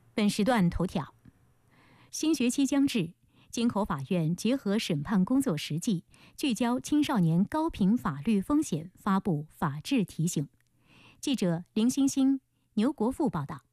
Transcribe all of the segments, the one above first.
本时段头条：新学期将至，京口法院结合审判工作实际，聚焦青少年高频法律风险，发布法治提醒。记者林欣欣、牛国富报道。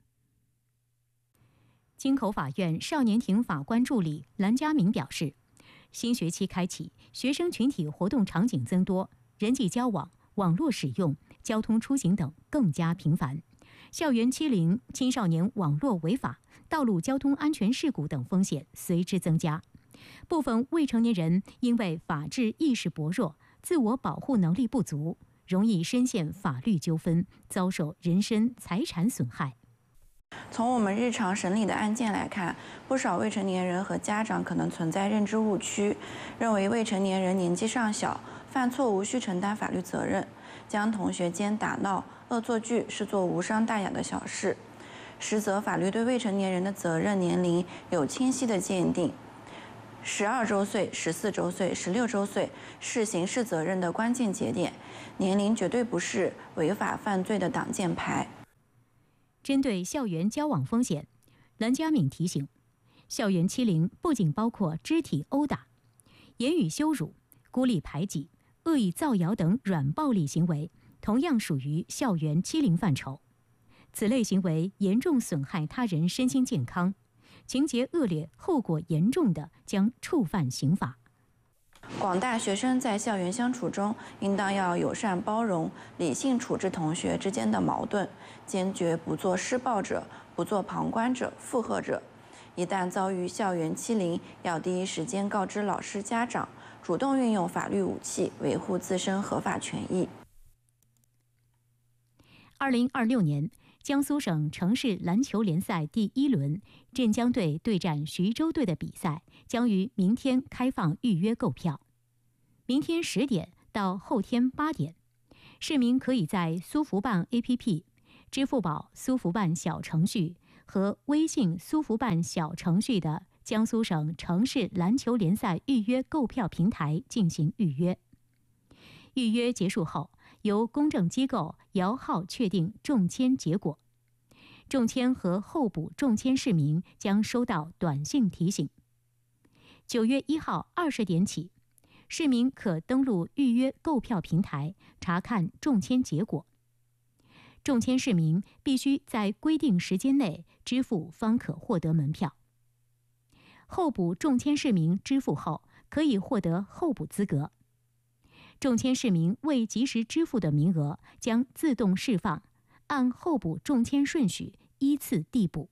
京口法院少年庭法官助理蓝家明表示，新学期开启，学生群体活动场景增多，人际交往、网络使用、交通出行等更加频繁，校园欺凌、青少年网络违法、道路交通安全事故等风险随之增加。部分未成年人因为法治意识薄弱、自我保护能力不足，容易深陷法律纠纷，遭受人身财产损害。 从我们日常审理的案件来看，不少未成年人和家长可能存在认知误区，认为未成年人年纪尚小，犯错无需承担法律责任，将同学间打闹、恶作剧视作无伤大雅的小事。实则法律对未成年人的责任年龄有清晰的鉴定，12周岁、14周岁、16周岁是刑事责任的关键节点，年龄绝对不是违法犯罪的挡箭牌。 针对校园交往风险，蓝家敏提醒，校园欺凌不仅包括肢体殴打、言语羞辱、孤立排挤、恶意造谣等软暴力行为，同样属于校园欺凌范畴。此类行为严重损害他人身心健康，情节恶劣、后果严重的将触犯刑法。 广大学生在校园相处中，应当要友善包容，理性处置同学之间的矛盾，坚决不做施暴者，不做旁观者、附和者。一旦遭遇校园欺凌，要第一时间告知老师、家长，主动运用法律武器维护自身合法权益。 2026年，江苏省城市篮球联赛第1轮镇江队对战徐州队的比赛将于明天开放预约购票。明天10点到后天8点，市民可以在苏福办 APP、支付宝苏福办小程序和微信苏福办小程序的江苏省城市篮球联赛预约购票平台进行预约。预约结束后，由公证机构摇号确定中签结果。中签和候补中签市民将收到短信提醒。9月1号20点起，市民可登录预约购票平台查看中签结果。中签市民必须在规定时间内支付方可获得门票。候补中签市民支付后可以获得候补资格。中签市民未及时支付的名额将自动释放，按候补中签顺序依次递补。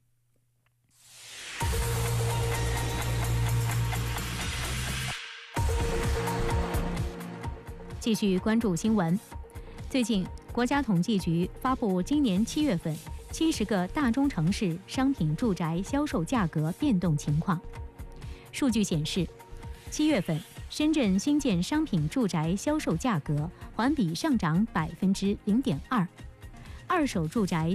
继续关注新闻。最近，国家统计局发布今年7月份70个大中城市商品住宅销售价格变动情况。数据显示，7月份深圳新建商品住宅销售价格环比上涨0.2%，二手住宅